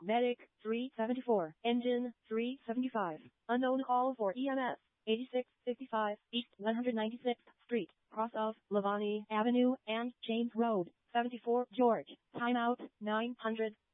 Medic 374. Engine 375. Unknown call for EMS. 8655 East 196th Street, cross of Lavani Avenue and James Road, 74 George. Timeout 900.